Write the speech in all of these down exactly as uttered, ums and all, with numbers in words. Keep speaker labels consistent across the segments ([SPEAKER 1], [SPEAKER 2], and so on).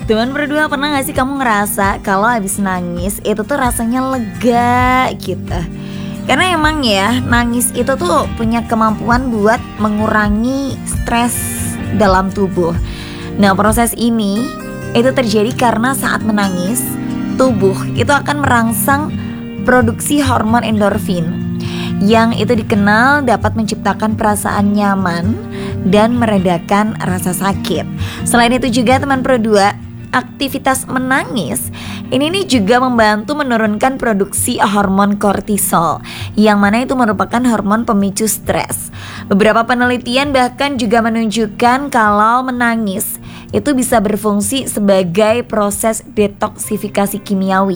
[SPEAKER 1] Teman berdua, pernah gak sih kamu ngerasa kalau habis nangis itu tuh rasanya lega gitu? Karena emang ya, nangis itu tuh punya kemampuan buat mengurangi stres dalam tubuh. Nah, proses ini itu terjadi karena saat menangis, tubuh itu akan merangsang produksi hormon endorfin, yang itu dikenal dapat menciptakan perasaan nyaman dan meredakan rasa sakit. Selain itu juga teman Pro dua, aktivitas menangis ini nih juga membantu menurunkan produksi hormon kortisol, yang mana itu merupakan hormon pemicu stres. Beberapa penelitian bahkan juga menunjukkan kalau menangis itu bisa berfungsi sebagai proses detoksifikasi kimiawi,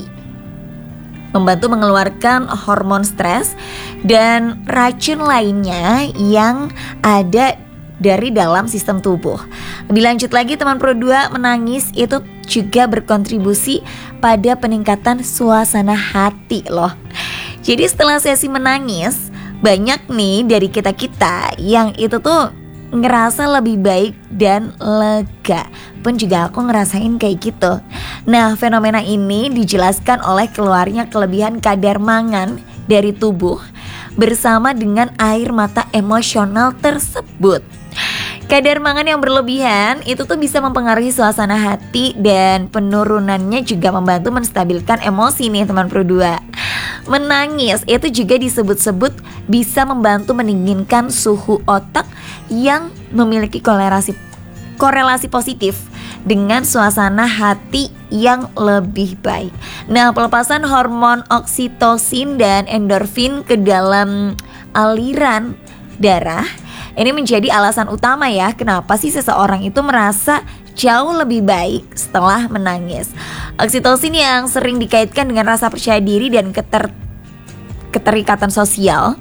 [SPEAKER 1] membantu mengeluarkan hormon stres dan racun lainnya yang ada dari dalam sistem tubuh. Lebih lanjut lagi teman Pro dua, menangis itu juga berkontribusi pada peningkatan suasana hati loh. Jadi setelah sesi menangis, banyak nih dari kita-kita yang itu tuh ngerasa lebih baik dan lega. Pun juga aku ngerasain kayak gitu. Nah, fenomena ini dijelaskan oleh keluarnya kelebihan kadar mangan dari tubuh bersama dengan air mata emosional tersebut. Kadar mangan yang berlebihan itu tuh bisa mempengaruhi suasana hati, dan penurunannya juga membantu menstabilkan emosi nih teman Pro dua. Menangis itu juga disebut-sebut bisa membantu mendinginkan suhu otak yang memiliki korelasi korelasi positif dengan suasana hati yang lebih baik. Nah, pelepasan hormon oksitosin dan endorfin ke dalam aliran darah ini menjadi alasan utama ya kenapa sih seseorang itu merasa jauh lebih baik setelah menangis. Oksitosin yang sering dikaitkan dengan rasa percaya diri dan keter keterikatan sosial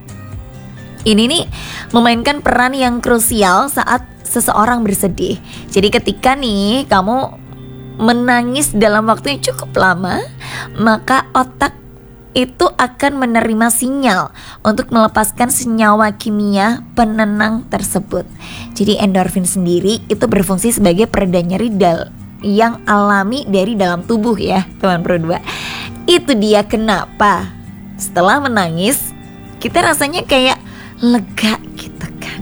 [SPEAKER 1] ini nih memainkan peran yang krusial saat seseorang bersedih. Jadi ketika nih kamu menangis dalam waktu yang cukup lama, maka otak itu akan menerima sinyal untuk melepaskan senyawa kimia penenang tersebut. Jadi endorfin sendiri itu berfungsi sebagai pereda nyeri dal yang alami dari dalam tubuh ya teman Pro dua. Itu dia kenapa setelah menangis kita rasanya kayak lega gitu kan.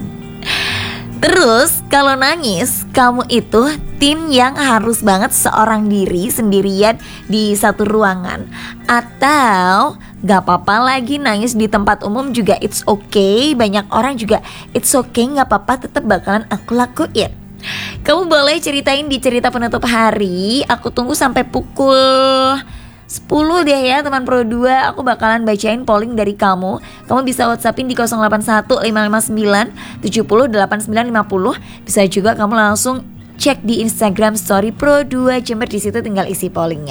[SPEAKER 1] Terus kalau nangis, kamu itu tim yang harus banget seorang diri sendirian di satu ruangan, atau gak apa-apa lagi nangis di tempat umum juga it's okay. Banyak orang juga it's okay, gak apa-apa, tetap bakalan aku lakuin. Kamu boleh ceritain di cerita penutup hari. Aku tunggu sampai pukul sepuluh deh ya teman Pro dua. Aku bakalan bacain polling dari kamu. Kamu bisa whatsappin di nol delapan satu lima lima sembilan tujuh nol delapan sembilan lima nol. Bisa juga kamu langsung cek di Instagram story Pro dua Jember, di situ tinggal isi pollingnya.